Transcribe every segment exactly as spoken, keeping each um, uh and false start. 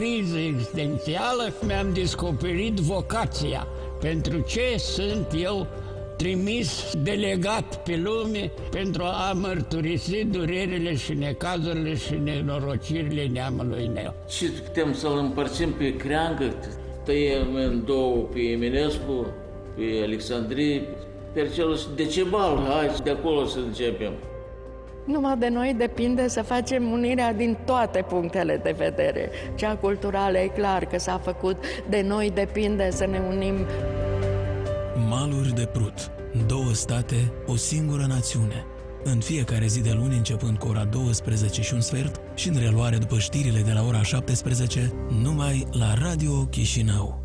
criză existențială mi-am descoperit vocația. Pentru ce sunt eu trimis, delegat pe lume pentru a mărturisi durerile și necazurile și nenorocirile neamului meu. Și putem să-l împărțim pe creangă, tăiem în două pe Eminescu, pe Alexandrie, pe Cercel Decebal, hai de acolo să începem. Numai de noi depinde să facem unirea din toate punctele de vedere. Cea culturală e clar că s-a făcut, de noi depinde să ne unim. Maluri de Prut. Două state, o singură națiune. În fiecare zi de luni, începând cu ora douăsprezece și un sfert și în reluare după știrile de la ora șaptesprezece, numai la Radio Chișinău.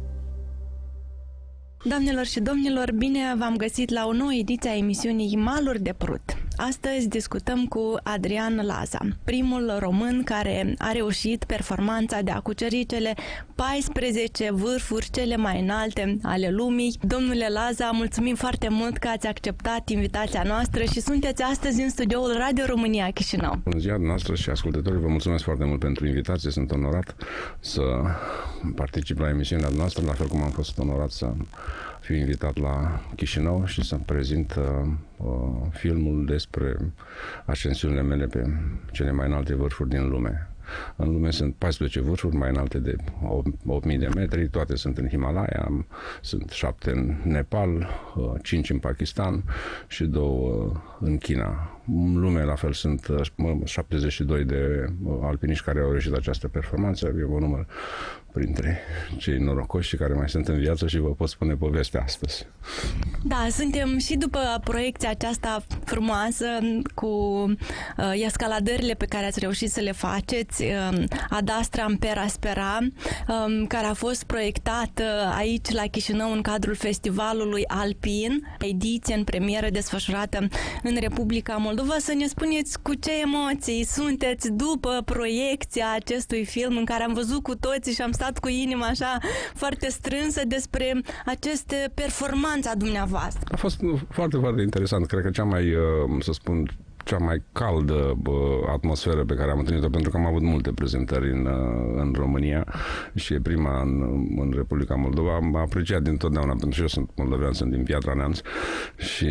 Doamnelor și domnilor, bine v-am găsit la o nouă ediție a emisiunii Maluri de Prut. Astăzi discutăm cu Adrian Laza, primul român care a reușit performanța de a cuceri cele paisprezece vârfuri cele mai înalte ale lumii. Domnule Laza, mulțumim foarte mult că ați acceptat invitația noastră și sunteți astăzi în studioul Radio România Chișinău. Bună ziua noastră și ascultătorii, vă mulțumesc foarte mult pentru invitație. Sunt onorat să particip la emisiunea noastră, la fel cum am fost onorat să fiu invitat la Chișinău și să prezint uh, uh, filmul despre ascensiunile mele pe cele mai înalte vârfuri din lume. În lume sunt paisprezece vârfuri mai înalte de opt mii de metri, toate sunt în Himalaya, sunt șapte în Nepal, cinci în Pakistan și două în China. În lume, la fel, sunt șaptezeci și doi de alpiniști care au reușit această performanță. Eu vă număr printre cei norocoși și care mai sunt în viață și vă pot spune povestea astăzi. Da, suntem și după proiecția aceasta frumoasă cu uh, escaladările pe care ați reușit să le faceți, uh, Ad Astram per Aspera, uh, care a fost proiectată aici la Chișinău în cadrul Festivalului Alpin, ediție în premieră desfășurată în Republica Moldova. Să ne spuneți cu ce emoții sunteți după proiecția acestui film în care am văzut cu toții și am stat cu inima așa foarte strânsă despre aceste performanțe a dumneavoastră. A fost foarte, foarte interesant. Cred că cea mai, să spun, cea mai caldă bă, atmosferă pe care am întâlnit-o, pentru că am avut multe prezentări în, în România și e prima în, în Republica Moldova. Am apreciat dintotdeauna, pentru că eu sunt moldovean, sunt din Piatra Neamț și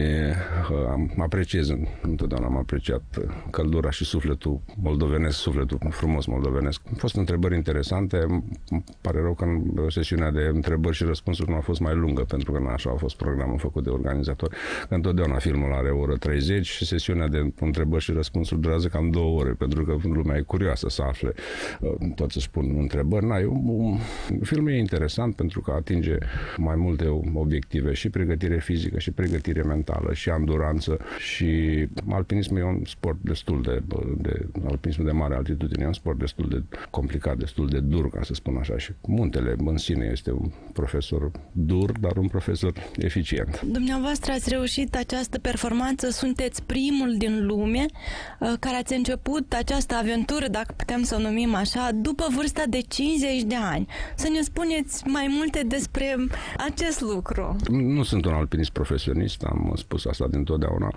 am apreciez întotdeauna, am apreciat căldura și sufletul moldovenesc, sufletul frumos moldovenesc. Au fost întrebări interesante. Îmi pare rău că sesiunea de întrebări și răspunsuri nu a fost mai lungă, pentru că nu așa a fost programul făcut de organizatori. Că întotdeauna filmul are o oră treizeci și sesiunea de întrebări și răspunsuri durează cam două ore, pentru că lumea e curioasă să afle, toți își pun întrebări. Na, eu, filmul e interesant pentru că atinge mai multe obiective, și pregătire fizică, și pregătire mentală, și anduranță, și alpinismul e un sport destul de, de alpinismul de mare altitudine, e un sport destul de complicat, destul de dur, ca să spun așa, și muntele în sine este un profesor dur, dar un profesor eficient. Dumneavoastră ați reușit această performanță, sunteți primul din lume care ați început această aventură, dacă putem să o numim așa, după vârsta de cincizeci de ani. Să ne spuneți mai multe despre acest lucru. Nu sunt un alpinist profesionist, am spus asta dintotdeauna.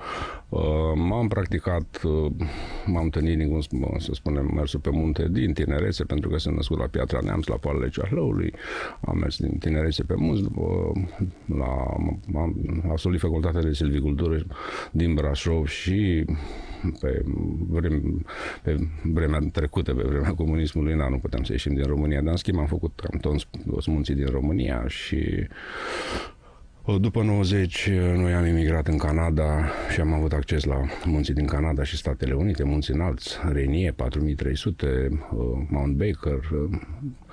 M-am practicat, m-am întâlnit din, să spunem, mersul pe munte din tinerețe, pentru că sunt născut la Piatra Neamț, la poalele Ceahlăului. Am mers din tinerețe pe munți, la, am absolvit facultatea de silvicultură din Brașov și pe, vreme, pe vremea trecută, pe vremea comunismului, na, nu puteam să ieșim din România, dar în schimb am făcut cam toți munții din România și după nouăzeci noi am emigrat în Canada și am avut acces la munții din Canada și Statele Unite, munți înalți, Rainier, patru mii trei sute, Mount Baker,